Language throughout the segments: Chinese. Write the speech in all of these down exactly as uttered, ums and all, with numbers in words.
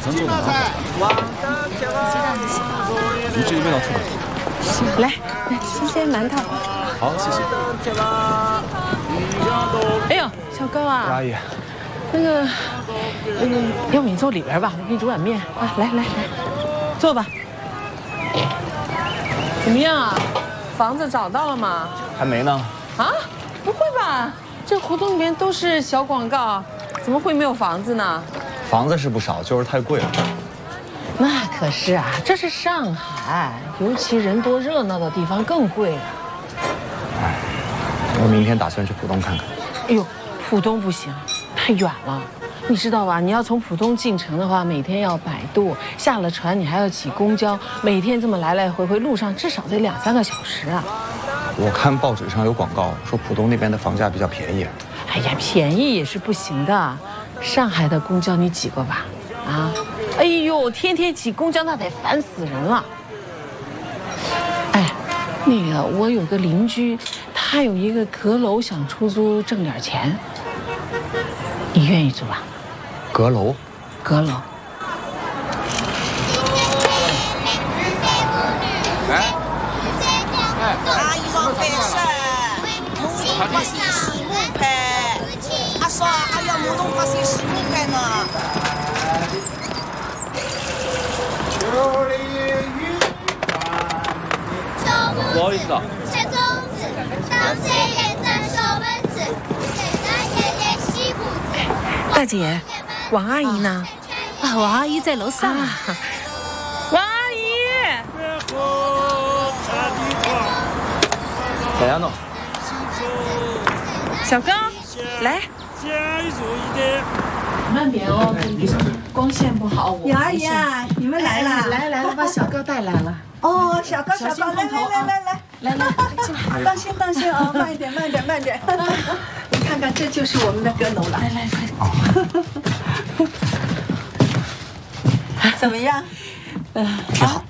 像做的蛮好的。 鸡蛋就行。 我觉得这个味道特别好。 行，来，来新鲜馒头。 好，谢谢。 哎呦，小高啊， 阿姨， 那个，嗯，要不你坐里边吧，我给你煮碗面啊。来来来，坐吧。怎么样啊？房子找到了吗？ 还没呢。 啊？不会吧？这胡同里面都是小广告，怎么会没有房子呢？ 房子是不少，就是太贵了。 那可是啊，这是上海，尤其人多热闹的地方更贵啊。 哎，我明天打算去浦东看看。 哎呦，浦东不行，太远了。你知道吧？你要从浦东进城的话，每天要摆渡，下了船你还要挤公交，每天这么来来回回，路上至少得两三个小时啊。 我看报纸上有广告说浦东那边的房价比较便宜。 哎呀，便宜也是不行的。上海的公交你挤过吧？啊？哎呦，天天挤公交那得烦死人了。哎，那个我有个邻居，他有一个阁楼想出租挣点钱，你愿意租吧？ 阁楼， 阁楼。 哎， 阿姨冇费事，冇发些十五块。阿嫂，还要冇东发些十五块呢。 不好意思啊。 下粽子，当岁也在手蚊子，现在天天洗裤子。 大姐，王阿姨呢？ 啊，王阿姨在楼上啊。 王阿姨， 小丫头， 小高，来，慢点哦，光线不好。 杨阿姨啊，你们来了， 来来来，把小高带来了。 哦，小高，小高，来来来来来， 来来，进来， 当心当心啊，慢一点，慢一点，慢一点。你看看，这就是我们的阁楼了。 来来快。 怎么样？ 嗯， 挺好。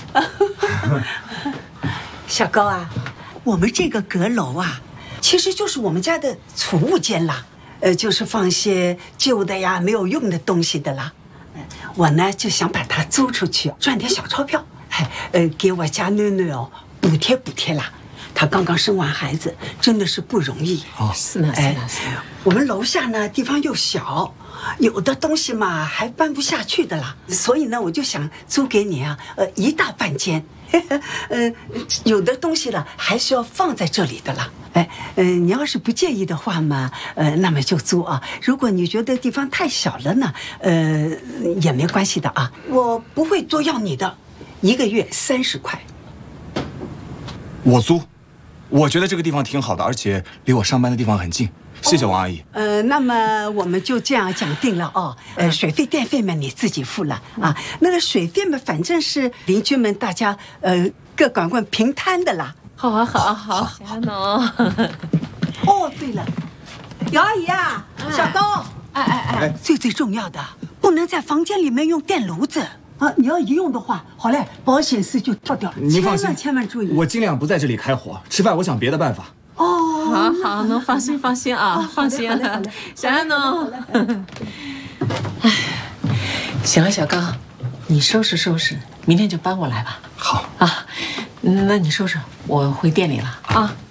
小高啊，我们这个阁楼啊，其实就是我们家的储物间啦，呃，就是放些旧的呀、没有用的东西的啦。我呢就想把它租出去，赚点小钞票。哎，呃，给我家囡囡哦补贴补贴啦。她刚刚生完孩子，真的是不容易。 哦， 是呢是呢是呢。 我们楼下呢地方又小，有的东西嘛还搬不下去的啦，所以呢我就想租给你啊，呃，一大半间。呃，有的东西了还是要放在这里的啦。哎，呃，你要是不介意的话嘛，呃，那么就租啊。如果你觉得地方太小了呢，呃，也没关系的啊，我不会多要你的，一个月三十块。 我租，我觉得这个地方挺好的，而且离我上班的地方很近。谢谢王阿姨。 呃，那么我们就这样讲定了哦。呃，水费电费嘛你自己付了啊。那个水费嘛，反正是邻居们大家呃各管管平摊的啦。 好啊好啊好，小丫头。 哦，对了，姚阿姨啊，小高， 哎哎哎， 最最重要的，不能在房间里面用电炉子啊！你要一用的话，好嘞，保险丝就跳掉了。 您放心， 千万千万注意。 我尽量不在这里开火，吃饭我想别的办法。 哦， 好好，能放心放心啊，放心。小丫头。哎，行了，小高，你收拾收拾，明天就搬过来吧。 好啊，那你收拾，我回店里了啊。